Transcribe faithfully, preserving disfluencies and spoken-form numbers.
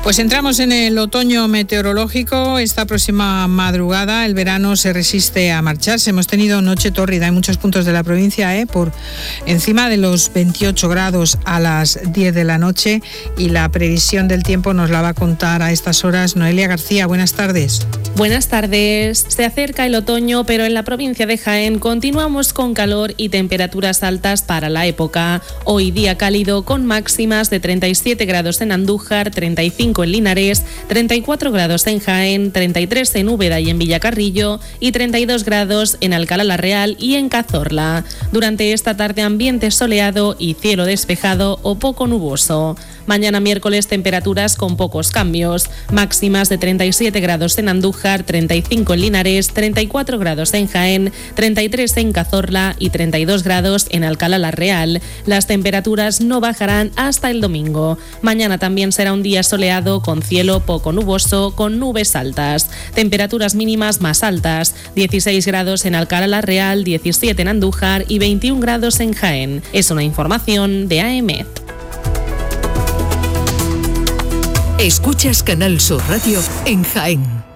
Pues entramos en el otoño meteorológico. Esta próxima madrugada el verano se resiste a marcharse. Hemos tenido noche tórrida en muchos puntos de la provincia, ¿eh? por encima de los veintiocho grados a las diez de la noche, y la previsión del tiempo nos la va a contar a estas horas Noelia García. Buenas tardes. Buenas tardes. Se acerca el otoño, pero en la provincia de Jaén continuamos con calor y temperaturas altas para la época. Hoy día cálido con máximas de treinta y siete grados en Andújar, treinta y cinco en Linares, treinta y cuatro grados en Jaén, treinta y tres en Úbeda y en Villacarrillo y treinta y dos grados en Alcalá la Real y en Cazorla. Durante esta tarde ambiente soleado y cielo despejado o poco nuboso. Mañana miércoles temperaturas con pocos cambios, máximas de treinta y siete grados en Andújar, treinta y cinco en Linares, treinta y cuatro grados en Jaén, treinta y tres en Cazorla y treinta y dos grados en Alcalá la Real. Las temperaturas no bajarán hasta el domingo. Mañana también será un día soleado con cielo poco nuboso, con nubes altas. Temperaturas mínimas más altas, dieciséis grados en Alcalá la Real, diecisiete en Andújar y veintiún grados en Jaén. Es una información de A E M E T. Escuchas Canal Sur Radio en Jaén.